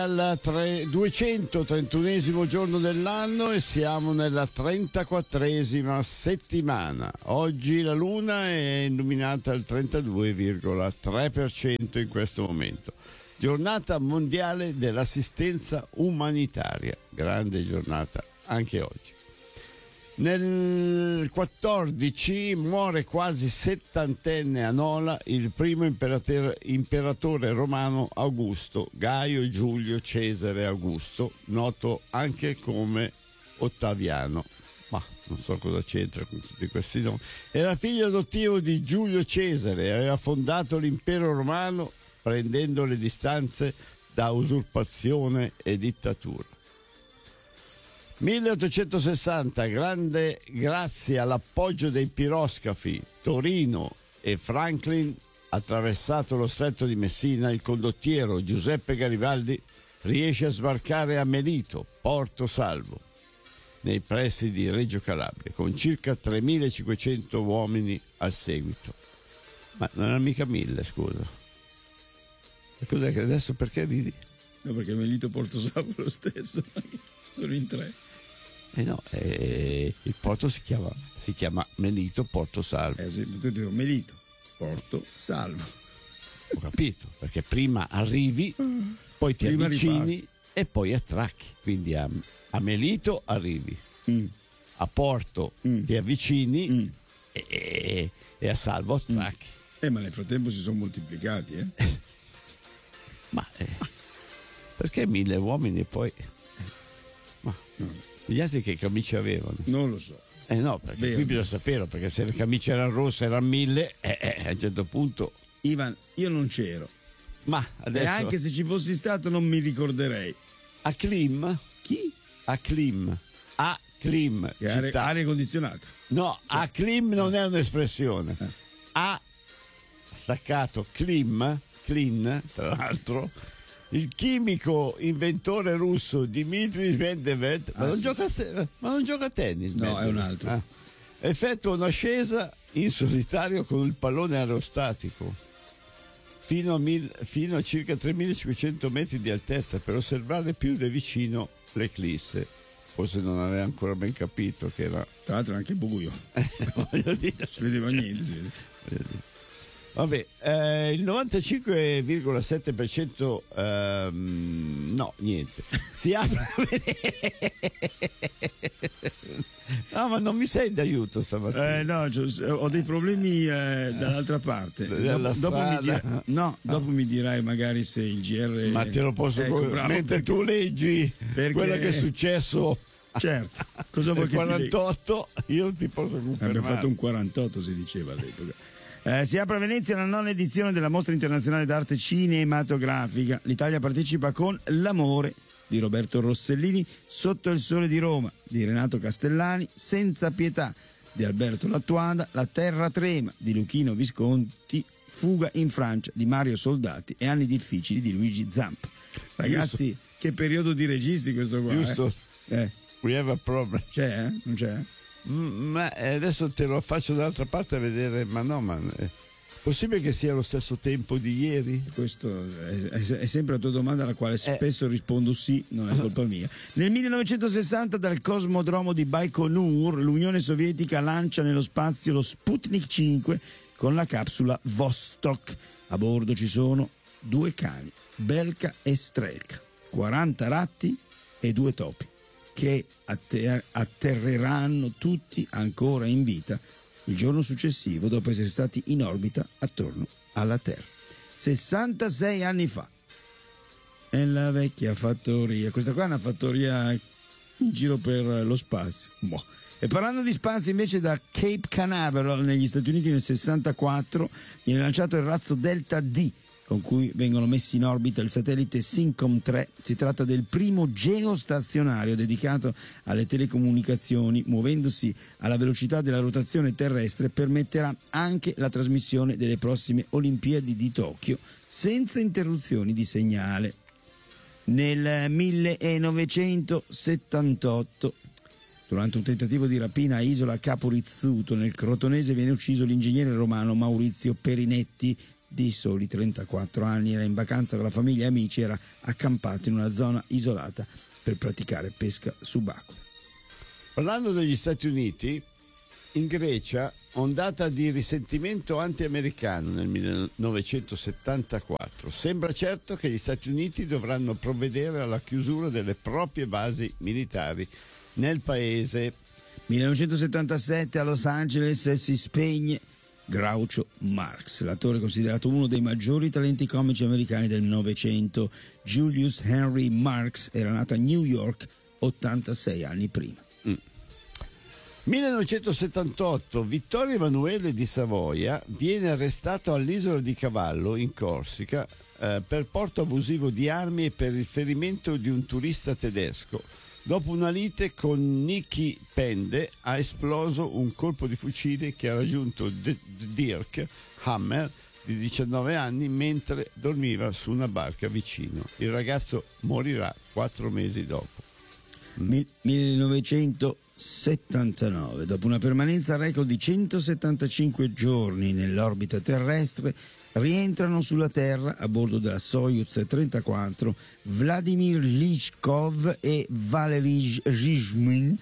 Al 231esimo giorno dell'anno e siamo nella 34esima settimana. Oggi la Luna è illuminata al 32,3% in questo momento. Giornata mondiale dell'assistenza umanitaria, grande giornata anche oggi. Nel 14 muore quasi settantenne a Nola il primo imperatore romano Augusto, Gaio Giulio Cesare Augusto, noto anche come Ottaviano. Ma non so cosa c'entra con tutti questi nomi. Era figlio adottivo di Giulio Cesare e aveva fondato l'impero romano prendendo le distanze da usurpazione e dittatura. 1860, grande grazie all'appoggio dei piroscafi Torino e Franklin, attraversato lo stretto di Messina, il condottiero Giuseppe Garibaldi riesce a sbarcare a Melito, porto salvo, nei pressi di Reggio Calabria, con circa 3.500 uomini al seguito. Ma non erano mica 1.000, scusa. E cos'è che adesso perché ridi? No, perché Melito porto salvo lo stesso, sono in 3. Il porto si chiama Melito Porto Salvo. Sì, tu dico Melito Porto Salvo. Ho capito, perché prima arrivi, poi ti avvicini e poi attracchi. Quindi a Melito arrivi, a Porto ti avvicini e a Salvo attracchi. Ma nel frattempo si sono moltiplicati, Perché 1.000 uomini e poi gli altri che camicie avevano? Non lo so. No, perché qui bisogna saperlo, perché se le camicie erano rosse erano 1.000, a un certo punto. Ivan, io non c'ero. Ma adesso. E anche se ci fossi stato non mi ricorderei. Aklim? Chi? Aklim. Aria condizionata. No, Aklim non è un'espressione. Staccato clean, tra l'altro. Il chimico inventore russo Dmitry Medvedev, ma non gioca a tennis. No, è un altro. Effettua un'ascesa in solitario con il pallone aerostatico fino a circa 3.500 metri di altezza per osservare più da vicino l'eclisse. Forse non aveva ancora ben capito che era. Tra l'altro è anche buio. Voglio dire. Non si vedeva niente. Vabbè, il 95,7% no, niente. Si apre. No, ma non mi sei d'aiuto stamattina. No, ho dei problemi dall'altra parte. Dopo mi dirai magari se il GR. Ma te lo posso mentre tu leggi quello che è successo. Certo. Cosa vuoi che 48 io ti posso confermare. Abbiamo fatto un 48, si diceva all'epoca. Si apre a Venezia la 9ª edizione della Mostra Internazionale d'Arte Cinematografica. L'Italia partecipa con L'amore di Roberto Rossellini, Sotto il sole di Roma di Renato Castellani, Senza pietà di Alberto Lattuada, La terra trema di Luchino Visconti, Fuga in Francia di Mario Soldati e Anni difficili di Luigi Zampa. Ragazzi, giusto. Che periodo di registi questo qua. Giusto. We have a problem. C'è? Non c'è? Ma adesso te lo faccio dall'altra parte a vedere, ma è possibile che sia lo stesso tempo di ieri? Questo è sempre la tua domanda alla quale spesso rispondo sì, non è colpa mia. Nel 1960 dal cosmodromo di Baikonur l'Unione Sovietica lancia nello spazio lo Sputnik 5 con la capsula Vostok. A bordo ci sono 2 cani, Belka e Strelka, 40 ratti e 2 topi, che atterreranno tutti ancora in vita il giorno successivo dopo essere stati in orbita attorno alla Terra. 66 anni fa. È la vecchia fattoria. Questa qua è una fattoria in giro per lo spazio. Boh. E parlando di spazio, invece, da Cape Canaveral negli Stati Uniti nel 64 viene lanciato il razzo Delta D, con cui vengono messi in orbita il satellite Syncom 3. Si tratta del primo geostazionario dedicato alle telecomunicazioni. Muovendosi alla velocità della rotazione terrestre, permetterà anche la trasmissione delle prossime Olimpiadi di Tokyo senza interruzioni di segnale. Nel 1978, durante un tentativo di rapina a Isola Capo Rizzuto nel Crotonese, viene ucciso l'ingegnere romano Maurizio Perinetti, di soli 34 anni. Era in vacanza con la famiglia e amici, era accampato in una zona isolata per praticare pesca subacquea. Parlando degli Stati Uniti, in Grecia, ondata di risentimento anti-americano nel 1974. Sembra certo che gli Stati Uniti dovranno provvedere alla chiusura delle proprie basi militari nel paese. 1977 a Los Angeles si spegne Groucho Marx, l'attore considerato uno dei maggiori talenti comici americani del Novecento. Julius Henry Marx era nato a New York 86 anni prima. 1978 Vittorio Emanuele di Savoia viene arrestato all'isola di Cavallo in Corsica per porto abusivo di armi e per il ferimento di un turista tedesco. Dopo una lite con Nicky Pende ha esploso un colpo di fucile che ha raggiunto Dirk Hammer di 19 anni mentre dormiva su una barca vicino. Il ragazzo morirà 4 mesi dopo. 1979, dopo una permanenza record di 175 giorni nell'orbita terrestre, rientrano sulla Terra a bordo della Soyuz 34 Vladimir Lichkov e Valery Zhizhmin,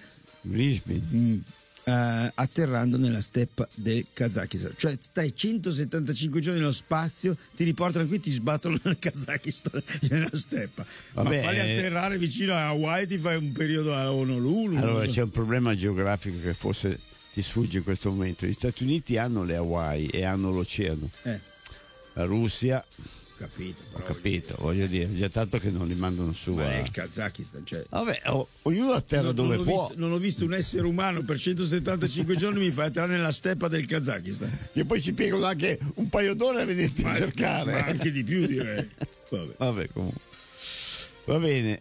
atterrando nella steppa del Kazakistan. Cioè stai 175 giorni nello spazio, ti riportano qui, ti sbattono nel Kazakistan, nella steppa. Vabbè, ma falli atterrare vicino a Hawaii, ti fai un periodo a Honolulu. Allora c'è un problema geografico che forse ti sfugge in questo momento. Gli Stati Uniti hanno le Hawaii e hanno l'oceano. La Russia, Ho capito, voglio dire, già tanto che non li mandano su. Ma è il Kazakistan, cioè. Vabbè, ognuno atterra dove può. Non ho visto un essere umano per 175 giorni, mi fa atterrare nella steppa del Kazakistan. Che poi ci piegano anche un paio d'ore a venirti a cercare. Ma anche di più, direi. Vabbè, comunque. Va bene.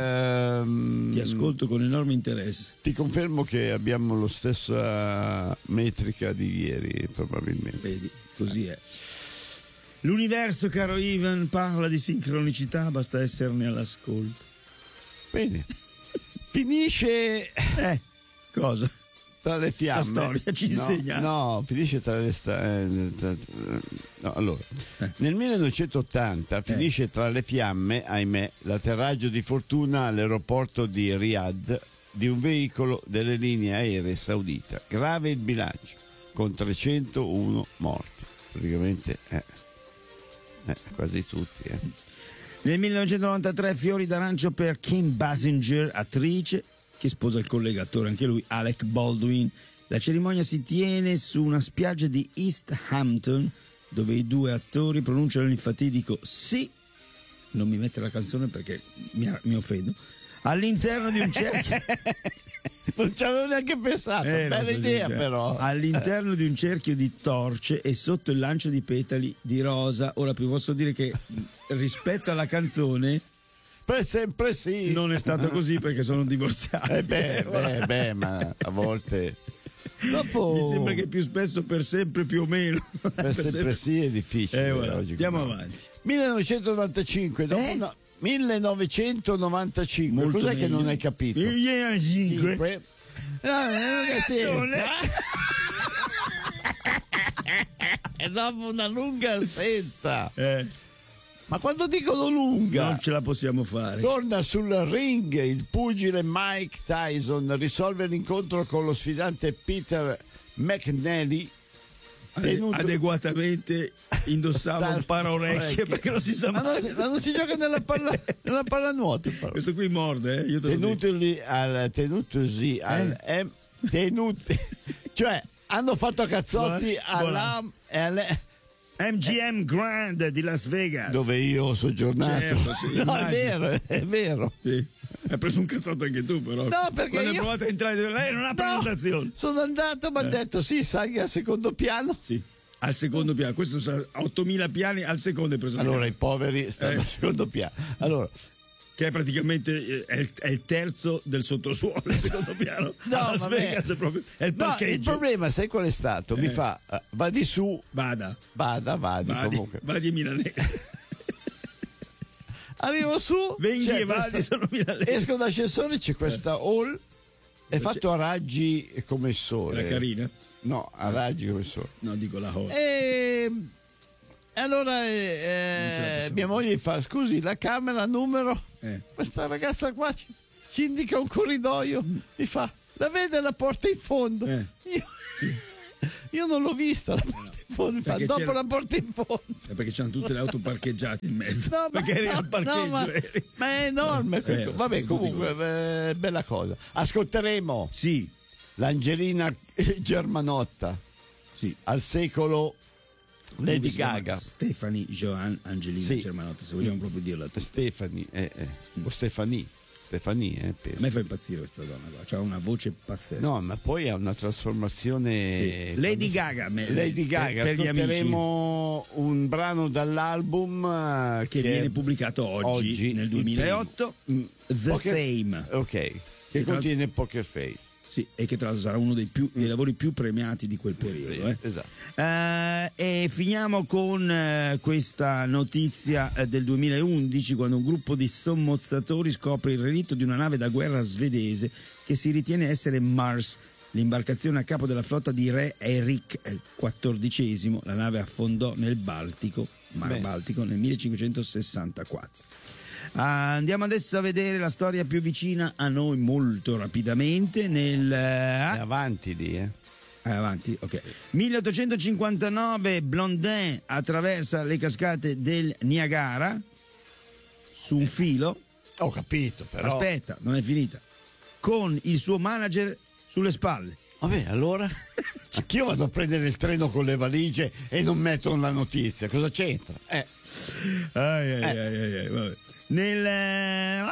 Ti ascolto con enorme interesse. Ti confermo che abbiamo la stessa metrica di ieri, probabilmente. Vedi, così è. L'universo, caro Ivan, parla di sincronicità, basta esserne all'ascolto. Bene. Finisce cosa? Tra le fiamme. La storia ci insegna. No, finisce tra le allora, nel 1980 finisce tra le fiamme, ahimè, l'atterraggio di fortuna all'aeroporto di Riyadh di un veicolo delle linee aeree saudita. Grave il bilancio, con 301 morti. Praticamente quasi tutti. Nel 1993 fiori d'arancio per Kim Basinger, attrice che sposa il collega attore anche lui Alec Baldwin. La cerimonia si tiene su una spiaggia di East Hampton, dove i due attori pronunciano il fatidico sì, non mi mette la canzone perché mi offendo, all'interno di un cerchio. Non ci avevo neanche pensato, bella idea però. All'interno di un cerchio di torce e sotto il lancio di petali di rosa. Ora vi posso dire che rispetto alla canzone per sempre sì. Non è stato così perché sono divorziati. Ma a volte dopo mi sembra che più spesso per sempre più o meno. Per sempre sì è difficile. Andiamo avanti. 1995 dopo 1995. Molto cos'è meglio. Che non hai capito? 1995. Dopo una lunga assenza. Ma quando dicono lunga non ce la possiamo fare. Torna sul ring il pugile Mike Tyson, risolve l'incontro con lo sfidante Peter McNally. Adeguatamente indossava un paraorecchie perché non si sa mai. Ma non si gioca nella pallanuoto. Questo qui morde, io te cioè hanno fatto cazzotti MGM Grand di Las Vegas, dove io ho soggiornato. Certo, sì, no, è vero. Sì. Hai preso un cazzotto anche tu, però. No, perché quando hai provato a entrare, lei non ha prenotazione. Sono andato, mi ha detto sì, salga al secondo piano. Sì, al secondo piano. Questo sa 8.000 piani, al secondo hai preso. Allora i poveri stanno al secondo piano. Allora, che è praticamente è il terzo del sottosuolo, il secondo piano. No, Las Vegas è proprio è il parcheggio. Il problema, sai qual è stato? Mi fa va di su, vada comunque. Vadi milanese. Arrivo su, Venghi e vadi sono milanese. Esco d'ascensore, c'è questa hall, è fatto a raggi come il sole. Era carina? No, a raggi come il sole. No, dico la hall. E E allora mia moglie fa: scusi, la camera numero? Questa ragazza qua ci indica un corridoio, mi fa: la vede la porta in fondo? Io non l'ho vista la porta in fondo, mi fa: dopo la porta in fondo. Perché c'hanno tutte le auto parcheggiate in mezzo. No, perché eri al parcheggio. Ma è enorme. Vabbè, comunque, bella cosa. Ascolteremo l'Angelina Germanotta al secolo Lady Gaga. Stefani Joan Angelina Germanotta, se vogliamo proprio dirla tutta. Stefani o Stefani. A me fa impazzire questa donna qua, c'ha una voce pazzesca. No, ma poi ha una trasformazione. Lady Gaga per gli amici. Ascolteremo un brano dall'album che viene pubblicato oggi nel 2008, The Fame. Ok, che contiene Poker Face. Sì, e che tra l'altro sarà uno dei lavori più premiati di quel periodo. Esatto. E finiamo con questa notizia del 2011, quando un gruppo di sommozzatori scopre il relitto di una nave da guerra svedese che si ritiene essere Mars, l'imbarcazione a capo della flotta di re Erik XIV. La nave affondò nel Mar Baltico nel 1564. Andiamo adesso a vedere la storia più vicina a noi molto rapidamente. È avanti lì, avanti, ok. 1859 Blondin attraversa le cascate del Niagara su un filo. Ho capito, però. Aspetta, non è finita. Con il suo manager sulle spalle. Vabbè, allora anch'io vado a prendere il treno con le valigie e non metto la notizia. Cosa c'entra? Vabbè. Nel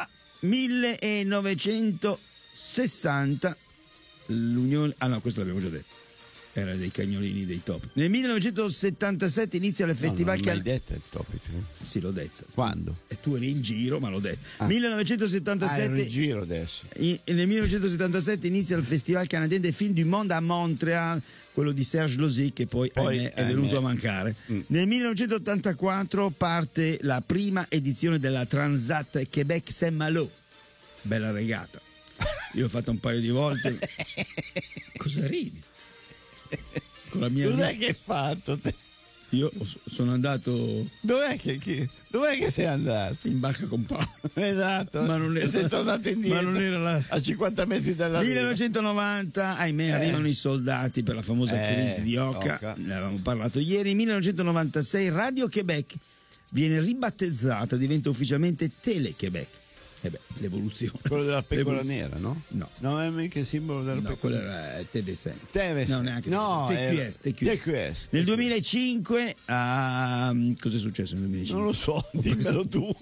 1960 l'Unione... questo l'abbiamo già detto. Era dei cagnolini dei top. Nel 1977 inizia il festival... Non l'hai detto il topic? Sì, l'ho detto. Quando? E tu eri in giro, ma l'ho detto. 1977... ero in giro adesso. Nel 1977 inizia il Festival canadien des films du monde a Montréal, quello di Serge Losy, che poi è venuto a mancare. Nel 1984 parte la prima edizione della Transat Québec-Saint-Malo. Bella regata. Io ho fatto un paio di volte. Cosa ridi? Con la mia Cos'è che hai fatto te? Io sono andato. Dov'è che sei andato? In barca con Paolo. Esatto. Ma non era, sei tornato indietro. Ma non era a 50 metri dalla riva. 1990, ahimè, arrivano i soldati per la famosa crisi di Oka. Ne avevamo parlato ieri. 1996 Radio Québec viene ribattezzata, diventa ufficialmente Tele Québec. L'evoluzione. Quello della pecora nera, no? No. Non è mica il simbolo della pecora. Quello era TV5. No, neanche TQS. Nel 2005 cos'è successo nel 2005? Non lo so, dimmelo tu.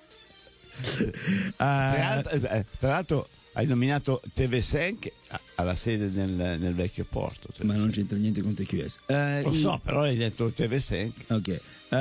Tra l'altro hai nominato TV5 alla sede nel vecchio porto. Ma non c'entra niente con TQS. Lo so, però hai detto TV5. Ok.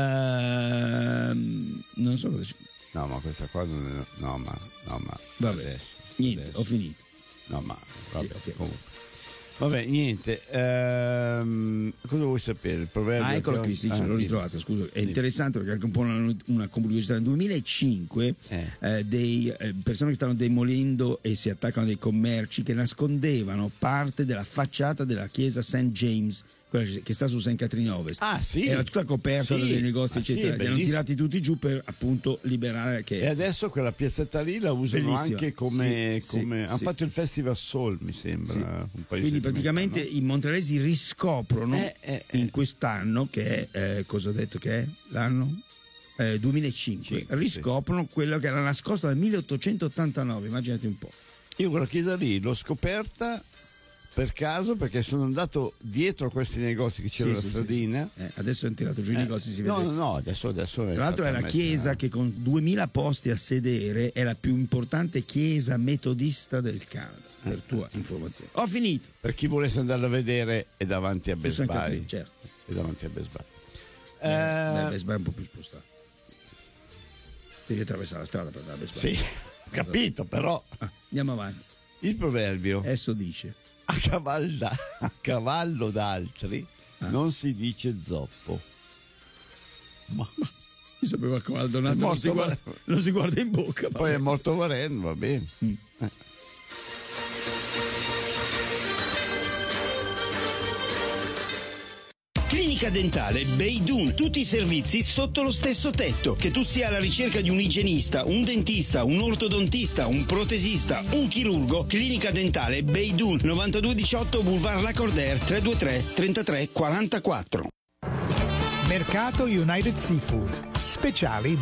Non so cosa c'è. No, ma questa qua non è... No, ma vabbè, adesso, niente, ho finito. No, ma vabbè, okay. Comunque. Vabbè, niente. Cosa vuoi sapere? Il proverbio eccolo qui, sì, l'ho ritrovato, scusa. È interessante perché anche un po' una curiosità. Nel 2005 dei persone che stavano demolendo e si attaccano a dei commerci che nascondevano parte della facciata della chiesa St. James, quella che sta su St. Catherine Ovest. Sì. Era tutta coperta da dei negozi, eccetera. Li hanno tirati tutti giù per appunto liberare. E adesso quella piazzetta lì la usano anche come hanno fatto il Festival Soul, mi sembra. Un paio. Quindi praticamente i montrealesi riscoprono in quest'anno, che è cosa ho detto che è l'anno? 2005, riscoprono quello che era nascosto nel 1889, immaginate un po'. Io quella chiesa lì l'ho scoperta per caso, perché sono andato dietro a questi negozi che c'era la stradina. Adesso hanno tirato giù i negozi, si vede. No, adesso tra l'altro è la chiesa che con 2000 posti a sedere è la più importante chiesa metodista del Canada, per tua informazione. Ho finito. Per chi volesse andarla a vedere è davanti a Best Buy. Certo. È davanti a Best Buy. Best Buy è un po' più spostato. Devi attraversare la strada per andare a Best Buy. Sì, ho capito, però. Andiamo avanti. Il proverbio. Esso dice: a cavallo d'altri non si dice zoppo. Ma io sapevo a cavallo donato non si guarda in bocca. Poi è morto Varen, va bene. Clinica Dentale Beidun, tutti i servizi sotto lo stesso tetto. Che tu sia alla ricerca di un igienista, un dentista, un ortodontista, un protesista, un chirurgo, Clinica Dentale Beidun, 9218 Boulevard Lacordaire, 323 33 44. Mercato United Seafood, speciali